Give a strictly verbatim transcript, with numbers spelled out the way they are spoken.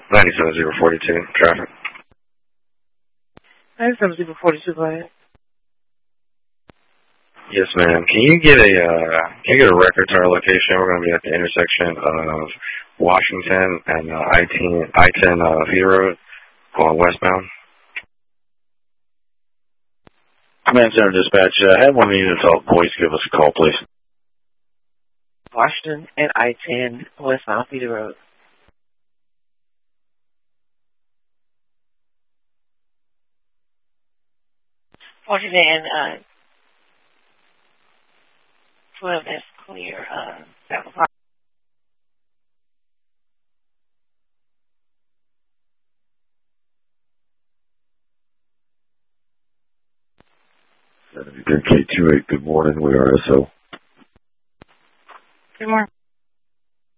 ninety-seven zero forty-two, traffic. ninety-seven zero forty-two, go ahead. Yes, ma'am. Can you get a uh, can you get a record to our location? We're going to be at the intersection of Washington and uh, I ten I ten uh, Feeder Road, going westbound. Command Center Dispatch, uh, have one of you to talk, boys. Give us a call, please. Washington and I ten westbound Feeder Road. Washington and uh, twelve, that's clear. Uh, that was K two eight, good morning. We are S O. Good morning.